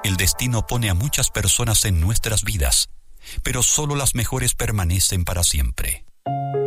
El destino pone a muchas personas en nuestras vidas, pero solo las mejores permanecen para siempre.